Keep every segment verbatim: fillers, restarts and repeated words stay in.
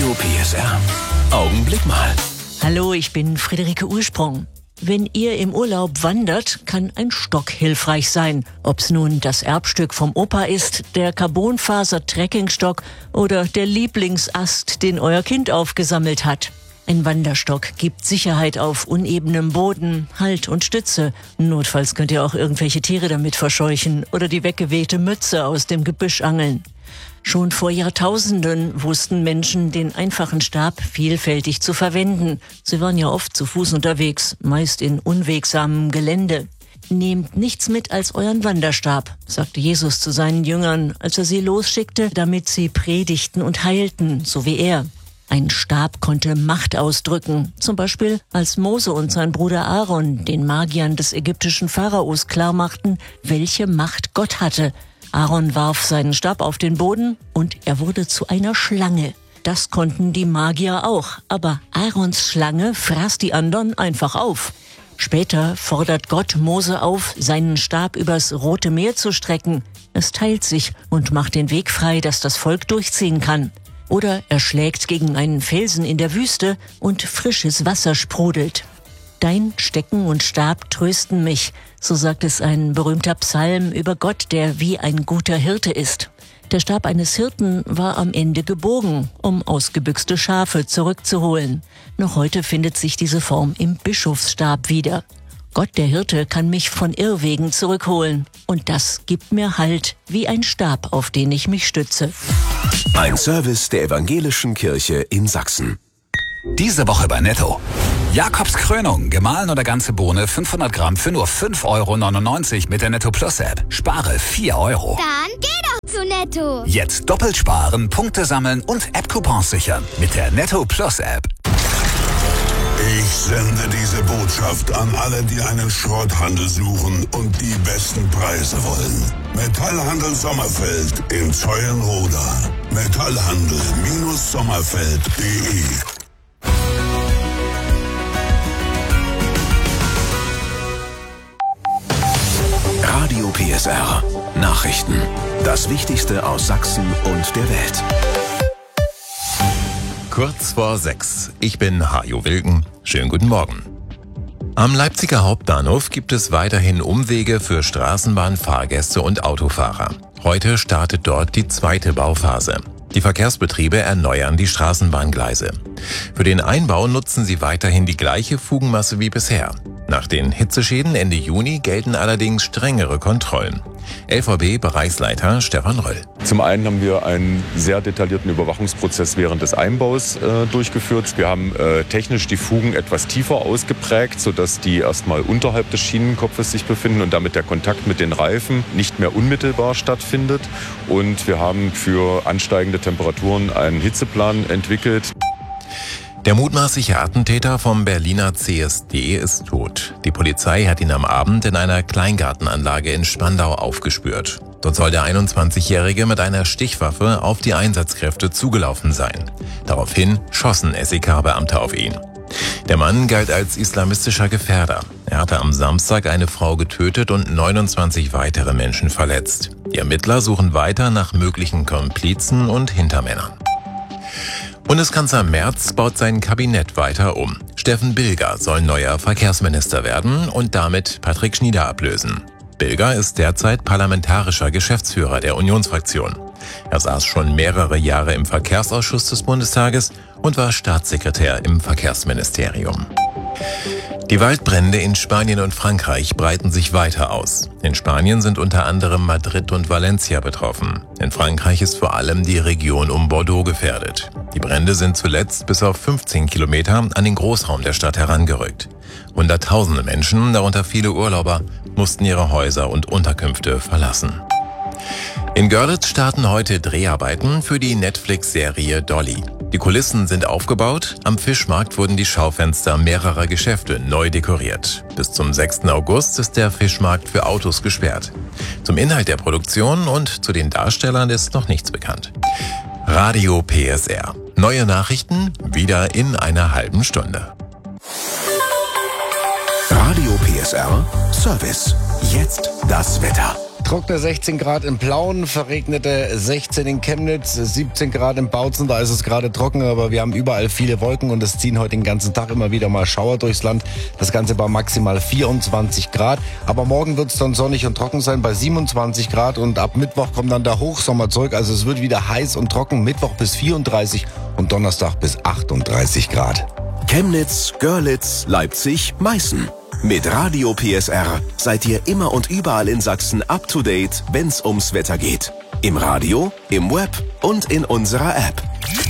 Radio P S R. Augenblick mal. Hallo, ich bin Friederike Ursprung. Wenn ihr im Urlaub wandert, kann ein Stock hilfreich sein. Ob's nun das Erbstück vom Opa ist, der Carbonfaser-Trekkingstock oder der Lieblingsast, den euer Kind aufgesammelt hat. Ein Wanderstock gibt Sicherheit auf unebenem Boden, Halt und Stütze. Notfalls könnt ihr auch irgendwelche Tiere damit verscheuchen oder die weggewehte Mütze aus dem Gebüsch angeln. Schon vor Jahrtausenden wussten Menschen, den einfachen Stab vielfältig zu verwenden. Sie waren ja oft zu Fuß unterwegs, meist in unwegsamem Gelände. Nehmt nichts mit als euren Wanderstab, sagte Jesus zu seinen Jüngern, als er sie losschickte, damit sie predigten und heilten, so wie er. Ein Stab konnte Macht ausdrücken, zum Beispiel als Mose und sein Bruder Aaron den Magiern des ägyptischen Pharaos klarmachten, welche Macht Gott hatte. Aaron warf seinen Stab auf den Boden und er wurde zu einer Schlange. Das konnten die Magier auch, aber Aarons Schlange fraß die anderen einfach auf. Später fordert Gott Mose auf, seinen Stab übers Rote Meer zu strecken. Es teilt sich und macht den Weg frei, dass das Volk durchziehen kann. Oder er schlägt gegen einen Felsen in der Wüste und frisches Wasser sprudelt. Dein Stecken und Stab trösten mich, so sagt es ein berühmter Psalm über Gott, der wie ein guter Hirte ist. Der Stab eines Hirten war am Ende gebogen, um ausgebüxte Schafe zurückzuholen. Noch heute findet sich diese Form im Bischofsstab wieder. Gott, der Hirte, kann mich von Irrwegen zurückholen. Und das gibt mir Halt, wie ein Stab, auf den ich mich stütze. Ein Service der Evangelischen Kirche in Sachsen. Diese Woche bei Netto. Jakobs Krönung, gemahlen oder ganze Bohne, fünfhundert Gramm für nur fünf Euro neunundneunzig mit der Netto Plus App. Spare vier Euro. Dann geh doch zu Netto. Jetzt doppelt sparen, Punkte sammeln und App-Coupons sichern mit der Netto Plus App. Ich sende diese Botschaft an alle, die einen Schrotthandel suchen und die besten Preise wollen. Metallhandel Sommerfeld in Zeulenroda. Metallhandel Sommerfeld punkt de. Radio P S R. Nachrichten. Das Wichtigste aus Sachsen und der Welt. Kurz vor sechs. Ich bin Hajo Wilken. Schönen guten Morgen. Am Leipziger Hauptbahnhof gibt es weiterhin Umwege für Straßenbahnfahrgäste und Autofahrer. Heute startet dort die zweite Bauphase. Die Verkehrsbetriebe erneuern die Straßenbahngleise. Für den Einbau nutzen sie weiterhin die gleiche Fugenmasse wie bisher. Nach den Hitzeschäden Ende Juni gelten allerdings strengere Kontrollen. L V B-Bereichsleiter Stefan Röll. Zum einen haben wir einen sehr detaillierten Überwachungsprozess während des Einbaus äh, durchgeführt. Wir haben äh, technisch die Fugen etwas tiefer ausgeprägt, sodass die erstmal unterhalb des Schienenkopfes sich befinden und damit der Kontakt mit den Reifen nicht mehr unmittelbar stattfindet. Und wir haben für ansteigende Temperaturen einen Hitzeplan entwickelt. Der mutmaßliche Attentäter vom Berliner C S D ist tot. Die Polizei hat ihn am Abend in einer Kleingartenanlage in Spandau aufgespürt. Dort soll der einundzwanzigjährige mit einer Stichwaffe auf die Einsatzkräfte zugelaufen sein. Daraufhin schossen S E K-Beamte auf ihn. Der Mann galt als islamistischer Gefährder. Er hatte am Samstag eine Frau getötet und neunundzwanzig weitere Menschen verletzt. Die Ermittler suchen weiter nach möglichen Komplizen und Hintermännern. Bundeskanzler Merz baut sein Kabinett weiter um. Steffen Bilger soll neuer Verkehrsminister werden und damit Patrick Schnieder ablösen. Bilger ist derzeit parlamentarischer Geschäftsführer der Unionsfraktion. Er saß schon mehrere Jahre im Verkehrsausschuss des Bundestages und war Staatssekretär im Verkehrsministerium. Die Waldbrände in Spanien und Frankreich breiten sich weiter aus. In Spanien sind unter anderem Madrid und Valencia betroffen. In Frankreich ist vor allem die Region um Bordeaux gefährdet. Die Brände sind zuletzt bis auf fünfzehn Kilometer an den Großraum der Stadt herangerückt. Hunderttausende Menschen, darunter viele Urlauber, mussten ihre Häuser und Unterkünfte verlassen. In Görlitz starten heute Dreharbeiten für die Netflix-Serie Dolly. Die Kulissen sind aufgebaut, am Fischmarkt wurden die Schaufenster mehrerer Geschäfte neu dekoriert. Bis zum sechsten August ist der Fischmarkt für Autos gesperrt. Zum Inhalt der Produktion und zu den Darstellern ist noch nichts bekannt. Radio P S R. Neue Nachrichten wieder in einer halben Stunde. Radio P S R Service. Jetzt das Wetter. Trockene sechzehn Grad in Plauen, verregnete sechzehn in Chemnitz, siebzehn Grad in Bautzen, da ist es gerade trocken, aber wir haben überall viele Wolken und es ziehen heute den ganzen Tag immer wieder mal Schauer durchs Land. Das Ganze bei maximal vierundzwanzig Grad, aber morgen wird es dann sonnig und trocken sein bei siebenundzwanzig Grad und ab Mittwoch kommt dann der Hochsommer zurück, also es wird wieder heiß und trocken, Mittwoch bis vierunddreißig und Donnerstag bis achtunddreißig Grad. Chemnitz, Görlitz, Leipzig, Meißen. Mit Radio P S R seid ihr immer und überall in Sachsen up to date, wenn's ums Wetter geht. Im Radio, im Web und in unserer App.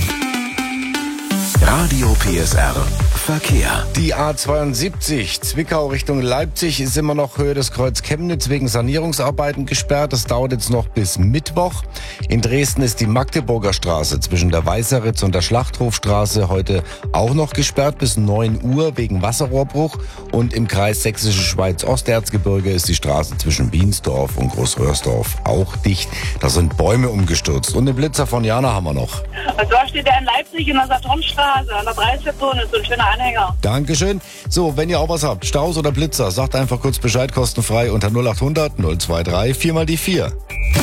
Radio P S R Verkehr. Die A zweiundsiebzig Zwickau Richtung Leipzig ist immer noch Höhe des Kreuz Chemnitz wegen Sanierungsarbeiten gesperrt. Das dauert jetzt noch bis Mittwoch. In Dresden ist die Magdeburger Straße zwischen der Weißeritz und der Schlachthofstraße heute auch noch gesperrt bis neun Uhr wegen Wasserrohrbruch. Und im Kreis Sächsische Schweiz-Osterzgebirge ist die Straße zwischen Biensdorf und Großröhrsdorf auch dicht. Da sind Bäume umgestürzt. Und den Blitzer von Jana haben wir noch. Und da steht er in Leipzig in der Saturnstraße, an der Dreistation, ist so ein schöner Anhänger. Dankeschön. So, wenn ihr auch was habt, Staus oder Blitzer, sagt einfach kurz Bescheid, kostenfrei unter null achthundert null zweiundzwanzig vier mal die vier.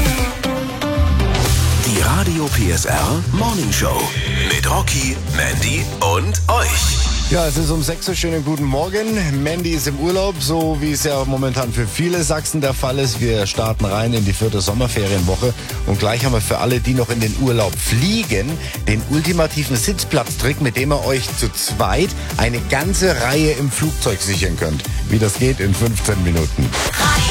Die Radio P S R Morning Show mit Rocky, Mandy und euch. Ja, es ist um sechs Uhr. Schönen guten Morgen. Mandy ist im Urlaub, so wie es ja momentan für viele Sachsen der Fall ist. Wir starten rein in die vierte Sommerferienwoche. Und gleich haben wir für alle, die noch in den Urlaub fliegen, den ultimativen Sitzplatztrick, mit dem ihr euch zu zweit eine ganze Reihe im Flugzeug sichern könnt. Wie das geht in fünfzehn Minuten.